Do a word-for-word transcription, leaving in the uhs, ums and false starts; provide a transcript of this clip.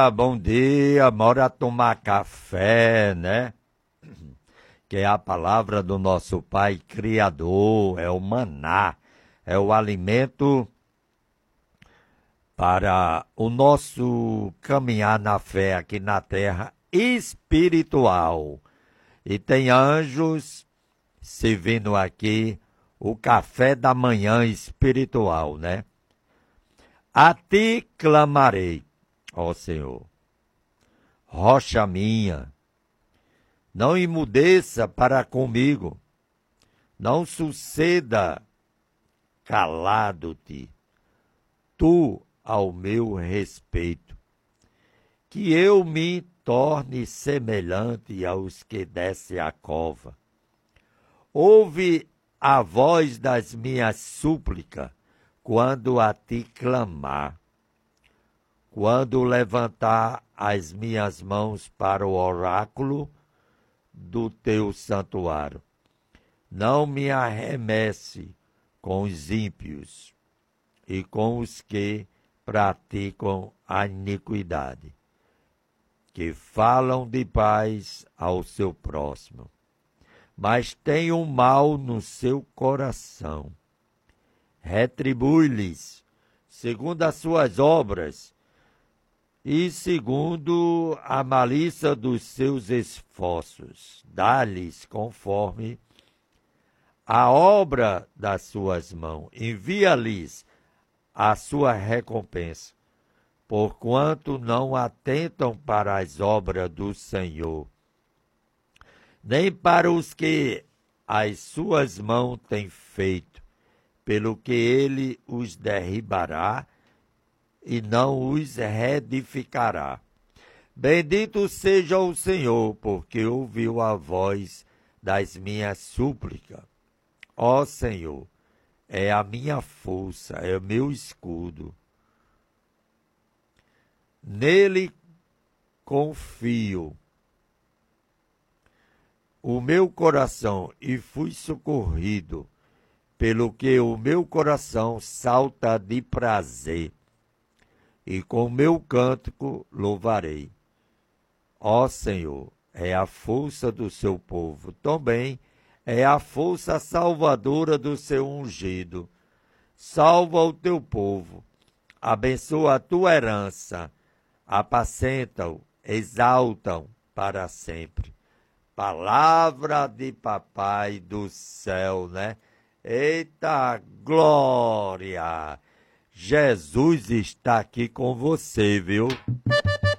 Bom dia, bora tomar café, né? Que é a palavra do nosso Pai Criador, é o maná, é o alimento para o nosso caminhar na fé aqui na terra espiritual. E tem anjos servindo aqui o café da manhã espiritual, né? A ti clamarei, ó Senhor, rocha minha, não emudeça para comigo, não suceda calado-te, tu ao meu respeito, que eu me torne semelhante aos que descem a cova. Ouve a voz das minhas súplicas quando a ti clamar, quando levantar as minhas mãos para o oráculo do teu santuário. Não me arremesse com os ímpios e com os que praticam a iniquidade, que falam de paz ao seu próximo, mas têm o mal no seu coração. Retribui-lhes segundo as suas obras e segundo a malícia dos seus esforços. Dá-lhes conforme a obra das suas mãos. Envia-lhes a sua recompensa, porquanto não atentam para as obras do Senhor, nem para os que as suas mãos têm feito, pelo que ele os derribará e não os reedificará. Bendito seja o Senhor, porque ouviu a voz das minhas súplicas. Ó Senhor, é a minha força, é o meu escudo. Nele confio o meu coração e fui socorrido, pelo que o meu coração salta de prazer, e com meu cântico louvarei. Ó Senhor, é a força do seu povo, também é a força salvadora do seu ungido. Salva o teu povo, abençoa a tua herança, apacenta-o, exalta-o para sempre. Palavra de papai do céu, né? Eita glória! Jesus está aqui com você, viu?